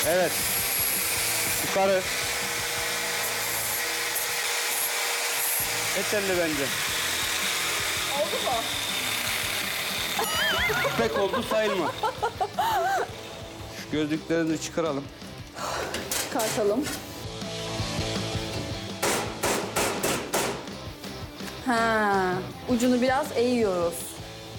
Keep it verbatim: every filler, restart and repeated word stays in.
Evet. Yukarı. Yeterli bence. Oldu mu? Pek oldu sayılmaz. Şu gözlüklerini çıkaralım. Çıkartalım. Ha, ucunu biraz eğiyoruz.